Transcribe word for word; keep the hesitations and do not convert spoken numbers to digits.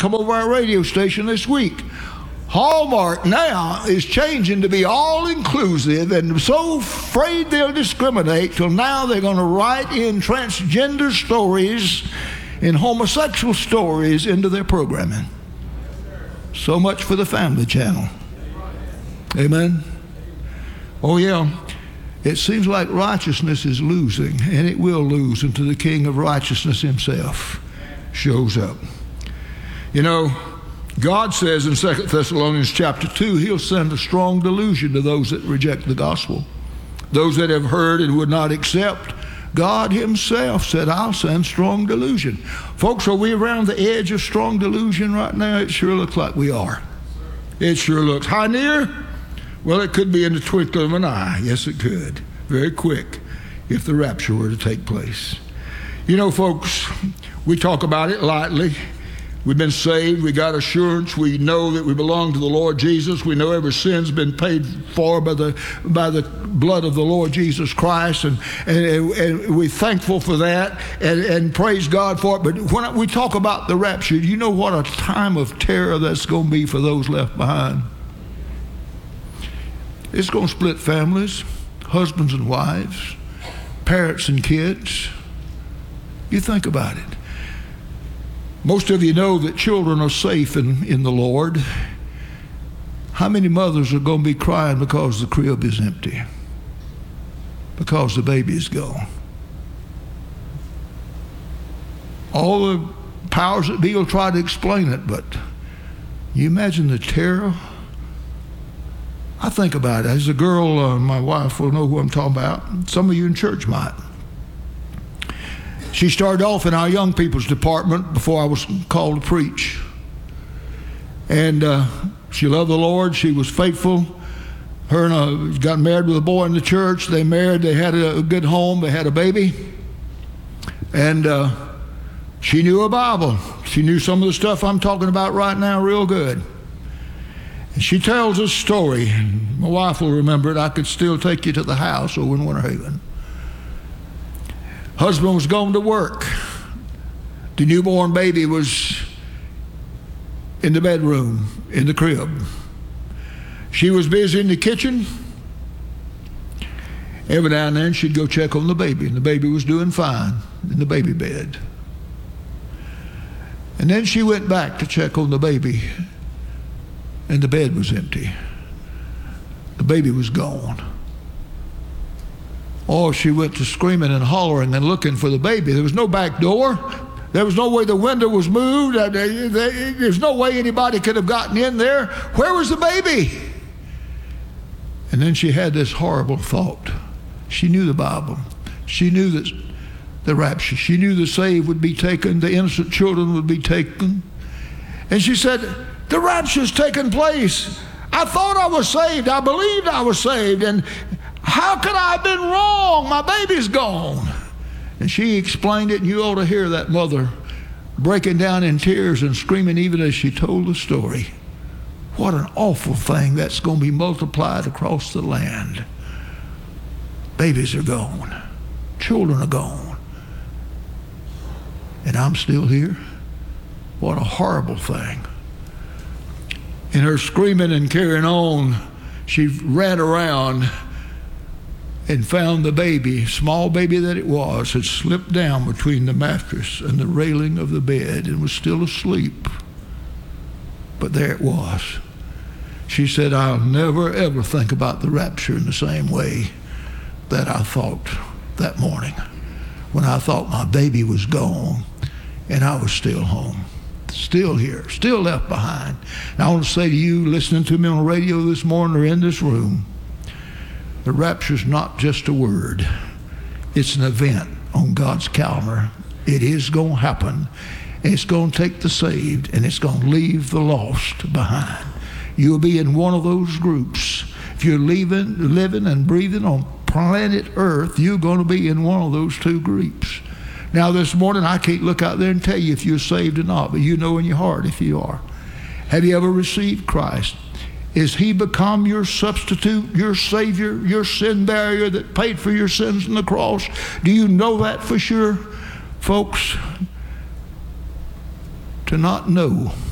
come over our radio station this week. Hallmark now is changing to be all-inclusive and so afraid they'll discriminate till now they're going to write in transgender stories and homosexual stories into their programming. So much for the Family Channel. Amen. Oh yeah, it seems like righteousness is losing, and it will lose until the King of Righteousness himself shows up. You know, God says in Second Thessalonians chapter two, he'll send a strong delusion to those that reject the gospel. Those that have heard and would not accept, God himself said, I'll send strong delusion. Folks, are we around the edge of strong delusion right now? It sure looks like we are. It sure looks. How near? Well, it could be in the twinkling of an eye. Yes, it could. Very quick if the rapture were to take place. You know, folks, we talk about it lightly. We've been saved. We got assurance. We know that we belong to the Lord Jesus. We know every sin's been paid for by the by the blood of the Lord Jesus Christ, and and, and we're thankful for that, and, and praise God for it. But when we talk about the rapture, you know what a time of terror that's going to be for those left behind. It's going to split families, husbands and wives, parents and kids. You think about it. Most of you know that children are safe in, in the Lord. How many mothers are going to be crying because the crib is empty? Because the baby is gone. All the powers that be will try to explain it, but you imagine the terror? I think about it. As a girl, uh, my wife will know who I'm talking about. Some of you in church might. She started off in our young people's department before I was called to preach. And uh, she loved the Lord. She was faithful. Her and uh, got married with a boy in the church. They married. They had a, a good home. They had a baby. And uh, she knew a Bible. She knew some of the stuff I'm talking about right now real good. And she tells a story. My wife will remember it. I could still take you to the house over in Winter Haven. Husband was going to work. The newborn baby was in the bedroom, in the crib. She was busy in the kitchen. Every now and then she'd go check on the baby, and the baby was doing fine in the baby bed. And then she went back to check on the baby, and the bed was empty. The baby was gone. Oh, she went to screaming and hollering and looking for the baby. There was no back door. There was no way the window was moved. There's no way anybody could have gotten in there. Where was the baby? And then she had this horrible thought. She knew the Bible. She knew that the rapture. She knew the saved would be taken. The innocent children would be taken. And she said, the rapture's taken place. I thought I was saved. I believed I was saved. And how could I have been wrong? My baby's gone. And she explained it, and you ought to hear that mother breaking down in tears and screaming even as she told the story. What an awful thing that's going to be multiplied across the land. Babies are gone. Children are gone. And I'm still here. What a horrible thing. In her screaming and carrying on, she ran around and found the baby, small baby that it was, had slipped down between the mattress and the railing of the bed and was still asleep. But there it was. She said, I'll never ever think about the rapture in the same way that I thought that morning when I thought my baby was gone and I was still home, still here, still left behind. And I want to say to you listening to me on the radio this morning or in this room, the rapture's not just a word. It's an event on God's calendar. It is going to happen. It's going to take the saved, and it's going to leave the lost behind. You'll be in one of those groups. If you're leaving, living and breathing on planet Earth, you're going to be in one of those two groups. Now this morning, I can't look out there and tell you if you're saved or not, but you know in your heart if you are. Have you ever received Christ? Is he become your substitute, your Savior, your sin barrier that paid for your sins on the cross? Do you know that for sure? Folks, to not know